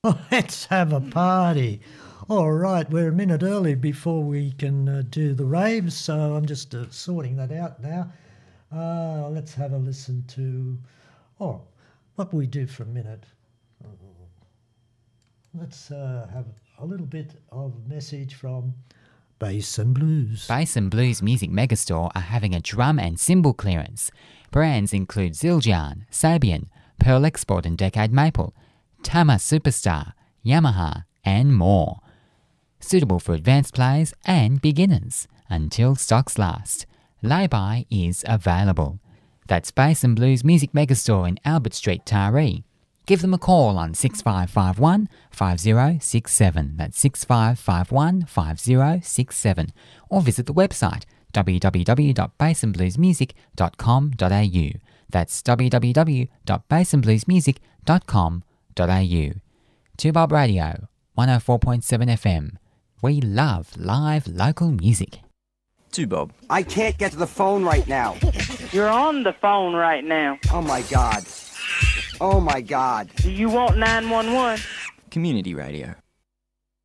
Let's have a party. All right, we're a minute early before we can do the raves, so I'm just sorting that out now. Let's have a listen to, what we do for a minute. Let's have a little bit of message from Bass and Blues. Bass and Blues Music Megastore are having a drum and cymbal clearance. Brands include Zildjian, Sabian, Pearl Export and Decade Maple, Tama Superstar, Yamaha, and more. Suitable for advanced players and beginners until stocks last. Lay-by is available. That's Bass and Blues Music Megastore in Albert Street, Taree. Give them a call on 6551 5067. That's 6551 5067. Or visit the website www.bassandbluesmusic.com.au. That's www.bassandbluesmusic.com.au. 2Bob Radio, 104.7 FM. We love live local music. 2Bob. I can't get to the phone right now. You're on the phone right now. Oh my God. Oh my God. Do you want 911? Community radio.